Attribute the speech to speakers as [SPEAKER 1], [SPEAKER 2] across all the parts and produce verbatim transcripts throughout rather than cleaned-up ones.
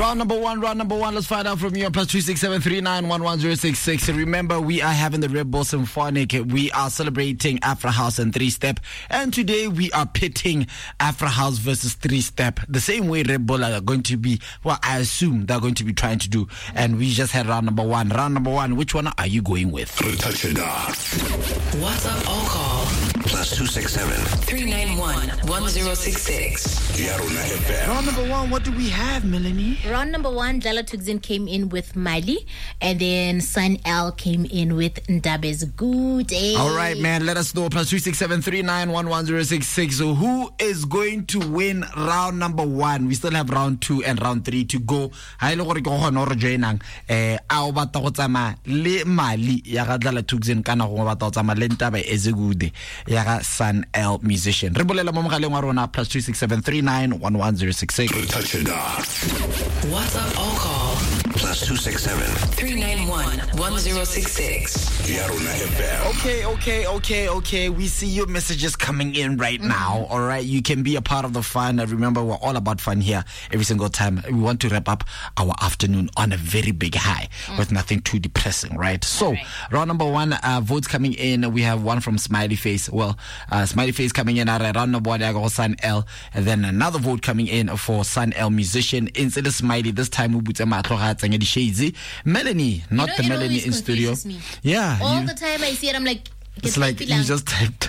[SPEAKER 1] Round number one, round number one. Let's find out from you. Plus two six seven three nine one one zero six six. Remember, we are having the Red Bull Symphonic. We are celebrating Afro House and Three Step, and today we are pitting Afro House versus Three Step. The same way Red Bull are going to be. Well, I assume they're going to be trying to do. And we just had round number one. Round number one. Which one are you going with?
[SPEAKER 2] What's up? All call. Plus two six seven three nine one one zero six six.
[SPEAKER 1] Round number one. What do we have, Melanie?
[SPEAKER 3] Round number one, Dlala Thukzin came in with Mali, and then Sun L came in with Ndabez Good. Hey.
[SPEAKER 1] All right, man. Let us know. Plus three six seven three nine one one zero six six. So who is going to win round number one? We still have round two and round three to go. Ha ile gore go gona re joinang eh a o batla go tsama le Mali ya ga Dlala Thukzin kana go batla go tsama le Ndabez Good ya ga Sun L musician. Re bolela mo mogaleng wa rona plus two six seven three nine one one zero six six.
[SPEAKER 2] What's up? All call. Plus two six seven three nine one one zero six six.
[SPEAKER 1] Okay, okay, okay, okay. We see your messages coming in right mm-hmm. now. All right, you can be a part of the fun. Remember, we're all about fun here every single time. We want to wrap up our afternoon on a very big high mm. with nothing too depressing, right? So, right. round number one, uh, votes coming in. We have one from Smiley Face. Well, uh, Smiley Face coming in at round number one. I go Sun L, and then another vote coming in for Sun L musician. Instead of Smiley, this time we put Melanie, not
[SPEAKER 3] you know,
[SPEAKER 1] the Melanie in studio.
[SPEAKER 3] Me.
[SPEAKER 1] Yeah,
[SPEAKER 3] all
[SPEAKER 1] you,
[SPEAKER 3] the time I see it, I'm like,
[SPEAKER 1] it's like you just typed.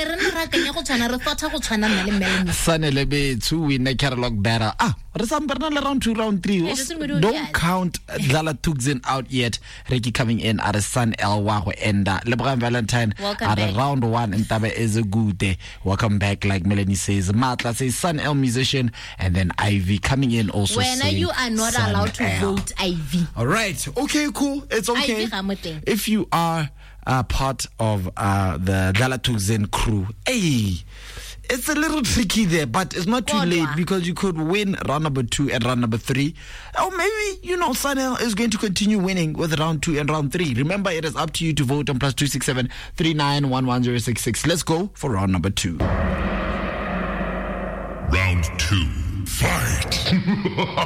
[SPEAKER 1] Sanelebe to win a catalog better. Ah, round two, round three. Don't count Dlala Thukzin out yet. Ricky coming in at a Sun L Waho and Lebron Valentine at a round one and Tabe is a good day. Welcome back, like Melanie says. Matla says Sun L musician, and then Ivy coming in also.
[SPEAKER 3] When you are not
[SPEAKER 1] Sun
[SPEAKER 3] allowed to
[SPEAKER 1] L.
[SPEAKER 3] vote Ivy.
[SPEAKER 1] All right. Okay, cool. It's okay.
[SPEAKER 3] Ivy,
[SPEAKER 1] if you are uh, part of uh, the Dlala Thukzin crew, hey, it's a little tricky there, but it's not too
[SPEAKER 3] Godwa.
[SPEAKER 1] late because you could win round number two and round number three. Or maybe, you know, Sanel is going to continue winning with round two and round three. Remember, it is up to you to vote on plus two six seven three nine one one zero six six. Let's go for round number two.
[SPEAKER 4] Round two. Fight.